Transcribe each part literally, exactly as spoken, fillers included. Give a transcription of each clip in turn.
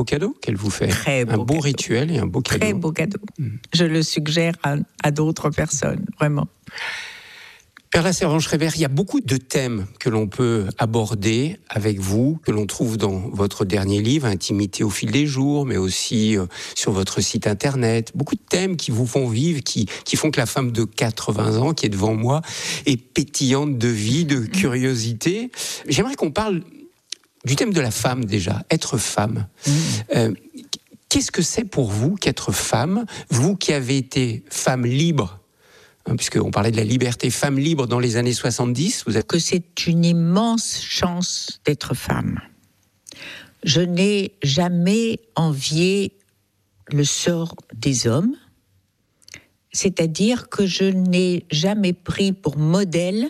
Beau cadeau qu'elle vous fait. Très beau un beau cadeau. rituel et un beau cadeau. Très beau cadeau. Mmh. Je le suggère à, à d'autres personnes, vraiment. Perla Servan-Schreiber, il y a beaucoup de thèmes que l'on peut aborder avec vous, que l'on trouve dans votre dernier livre, Intimité au fil des jours, mais aussi euh, sur votre site internet. Beaucoup de thèmes qui vous font vivre, qui, qui font que la femme de quatre-vingts ans qui est devant moi est pétillante de vie, de curiosité. J'aimerais qu'on parle du thème de la femme déjà, être femme. Mmh. Euh, qu'est-ce que c'est pour vous qu'être femme, vous qui avez été femme libre, hein, puisqu'on parlait de la liberté, femme libre dans les années soixante-dix. Vous avez... Que c'est une immense chance d'être femme. Je n'ai jamais envié le sort des hommes, c'est-à-dire que je n'ai jamais pris pour modèle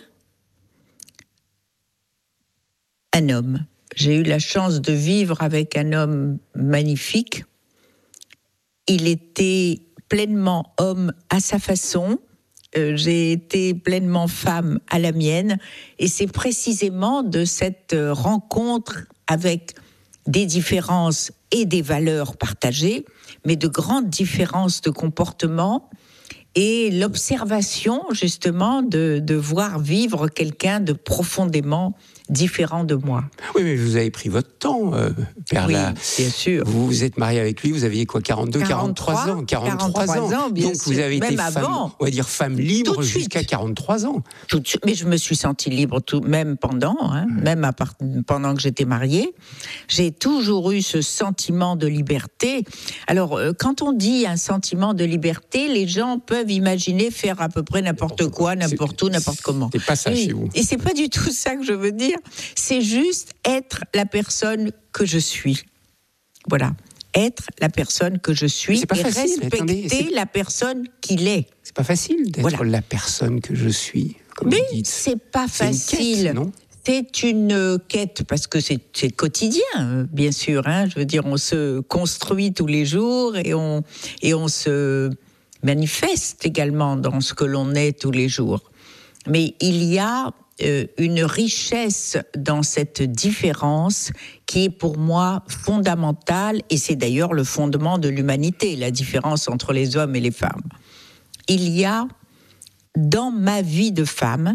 un homme. J'ai eu la chance de vivre avec un homme magnifique. Il était pleinement homme à sa façon. Euh, j'ai été pleinement femme à la mienne. Et c'est précisément de cette rencontre avec des différences et des valeurs partagées, mais de grandes différences de comportement et l'observation, justement, de, de voir vivre quelqu'un de profondément différent de moi. Oui, mais vous avez pris votre temps, euh, Perla. Oui, bien sûr. Vous vous êtes mariée avec lui, vous aviez quoi, quarante-deux, quarante-trois ans, quarante-trois ans. Bien Donc sûr. vous avez même été femme, avant. on va dire femme libre jusqu'à quarante-trois ans. Tout de suite. Mais je me suis sentie libre tout, même pendant, hein, mmh. même à part, pendant que j'étais mariée. J'ai toujours eu ce sentiment de liberté. Alors, euh, quand on dit un sentiment de liberté, les gens peuvent imaginer faire à peu près n'importe quoi, n'importe où, n'importe comment. C'est pas ça et, chez vous. Et c'est pas du tout ça que je veux dire. C'est juste être la personne que je suis. Voilà. Être la personne que je suis c'est pas et facile, respecter attendez, c'est... la personne qu'il est. C'est pas facile d'être voilà. la personne que je suis, comme Mais vous dites. c'est pas c'est facile. Une quête, non ? C'est une quête, parce que c'est, c'est quotidien, bien sûr. Hein. Je veux dire, on se construit tous les jours et on, et on se manifeste également dans ce que l'on est tous les jours. Mais il y a euh, une richesse dans cette différence qui est pour moi fondamentale, et c'est d'ailleurs le fondement de l'humanité, la différence entre les hommes et les femmes. Il y a, dans ma vie de femme,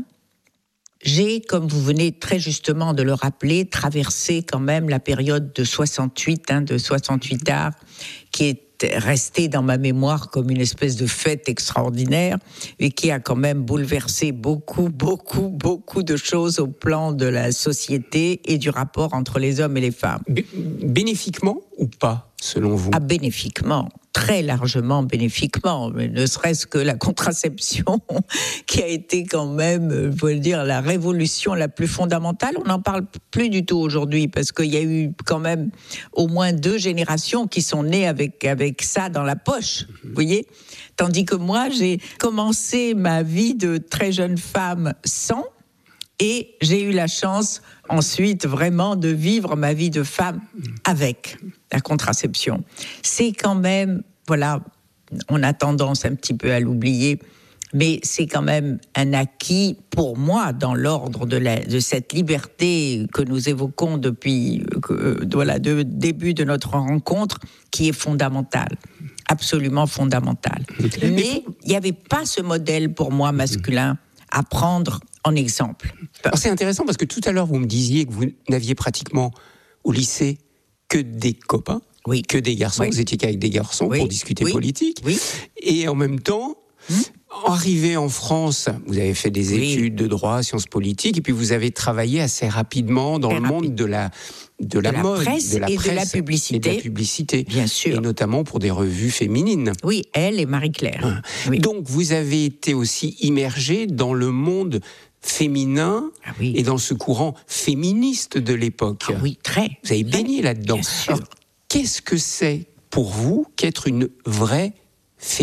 j'ai, comme vous venez très justement de le rappeler, traversé quand même la période de soixante-huit, hein, de soixante-huit arts, qui est restée dans ma mémoire comme une espèce de fête extraordinaire et qui a quand même bouleversé beaucoup, beaucoup, beaucoup de choses au plan de la société et du rapport entre les hommes et les femmes. B- bénéfiquement ou pas, selon vous ? Ah, bénéfiquement. Très largement bénéfiquement, mais ne serait-ce que la contraception qui a été quand même, je veux dire, la révolution la plus fondamentale. On n'en parle plus du tout aujourd'hui parce qu'il y a eu quand même au moins deux générations qui sont nées avec, avec ça dans la poche, vous voyez ? Tandis que moi, j'ai commencé ma vie de très jeune femme sans, et j'ai eu la chance ensuite vraiment de vivre ma vie de femme avec la contraception. C'est quand même, voilà, on a tendance un petit peu à l'oublier, mais c'est quand même un acquis pour moi dans l'ordre de, la, de cette liberté que nous évoquons depuis euh, voilà, le début de notre rencontre, qui est fondamentale, absolument fondamentale. Mais il n'y avait pas ce modèle pour moi masculin à prendre en exemple. Alors c'est intéressant parce que tout à l'heure, vous me disiez que vous n'aviez pratiquement au lycée que des copains, oui. que des garçons. Oui. Vous étiez qu'avec des garçons oui. pour discuter oui. politique. Oui. Et en même temps, hmm? arrivé en France, vous avez fait des oui. études de droit, sciences politiques, et puis vous avez travaillé assez rapidement dans Très le rapide. monde de la de la, de la mode, presse de la et presse de la publicité. Et de la publicité. Bien sûr. Et notamment pour des revues féminines. Oui, Elle et Marie-Claire. Hein. Oui. Donc vous avez été aussi immergée dans le monde féminin ah oui. et dans ce courant féministe de l'époque. Ah oui, très. Vous avez baigné là-dedans. Alors, qu'est-ce que c'est pour vous qu'être une vraie féministe ?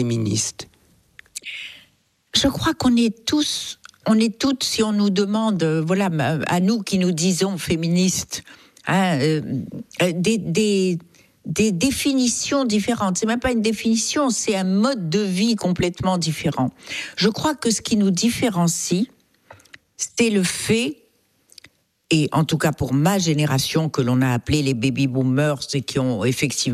Je crois qu'on est tous, on est toutes, si on nous demande, voilà, à nous qui nous disons féministes, hein, euh, des, des, des définitions différentes. C'est même pas une définition, c'est un mode de vie complètement différent. Je crois que ce qui nous différencie, c'est le fait, et en tout cas pour ma génération que l'on a appelée les baby boomers et qui ont effectivement